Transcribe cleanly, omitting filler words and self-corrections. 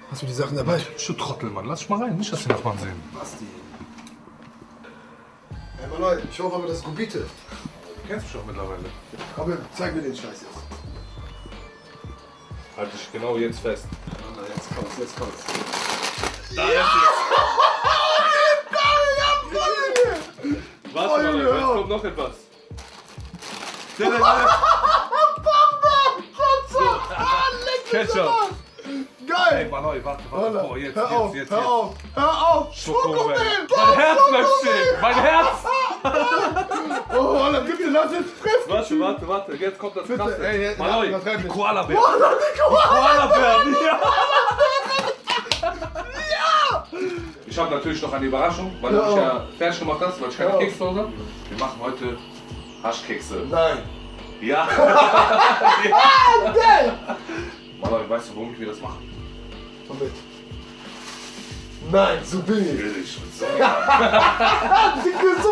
Hast du die Sachen dabei? Du Trottel, Mann. Lass dich mal rein. Nicht, dass die Nachbarn sehen. Basti. Hey, Mann, ich hoffe aber, das ist Gubite. Du kennst mich doch mittlerweile. Komm, zeig mir den Scheiß jetzt. Halt dich genau jetzt fest. Na, jetzt kommt's, jetzt kommt's. Da ist es. Warte mal, jetzt kommt noch etwas. Ketchup. Geil! Ey, Mann, warte. Oh, jetzt. Hör auf! Schokomel! Mein Herz bleibt stehen! Mein Herz! Oh, Alter, bitte lass jetzt frisch! Warte. Jetzt kommt das Bitte, Krasse. ey, Maloi, übertreib nicht. Koala-Bär. Koala-Bär, ja! Ich habe natürlich noch eine Überraschung, weil du mich ja fertig gemacht hast, weil ich keine Kekse habe. Wir machen heute Haschkekse. Nein! Ja! Geil! Maloi, weißt du, womit wir das machen? Womit? Nein, so billig! Billig. Dicke